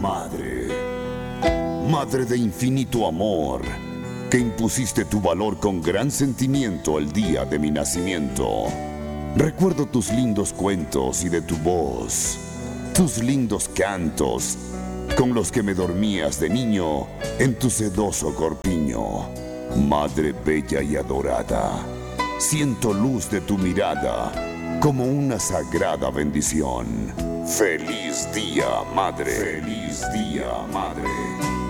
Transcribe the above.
Madre, Madre de infinito amor, que impusiste tu valor con gran sentimiento el día de mi nacimiento. Recuerdo tus lindos cuentos y de tu voz, tus lindos cantos, con los que me dormías de niño en tu sedoso corpiño. Madre bella y adorada, siento luz de tu mirada como una sagrada bendición. Feliz día, Madre. Feliz día, Madre.